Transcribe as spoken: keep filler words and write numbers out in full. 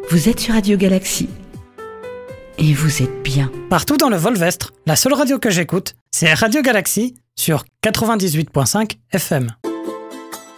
Vous êtes sur Radio Galaxie. Et vous êtes bien. Partout dans le Volvestre, la seule radio que j'écoute, c'est Radio Galaxie sur quatre-vingt-dix-huit virgule cinq F M.